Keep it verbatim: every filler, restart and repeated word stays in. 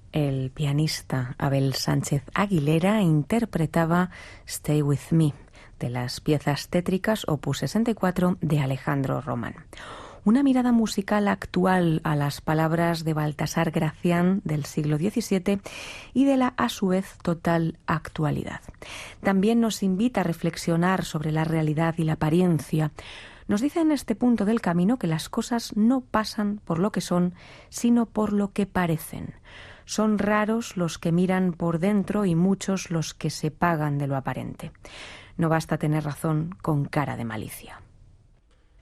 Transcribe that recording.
El pianista Abel Sánchez Aguilera interpretaba Stay With Me, de las piezas tétricas opus sesenta y cuatro de Alejandro Román. Una mirada musical actual a las palabras de Baltasar Gracián del siglo diecisiete y de la, a su vez, total actualidad. También nos invita a reflexionar sobre la realidad y la apariencia. Nos dice en este punto del camino que las cosas no pasan por lo que son, sino por lo que parecen. Son raros los que miran por dentro y muchos los que se pagan de lo aparente. No basta tener razón con cara de malicia.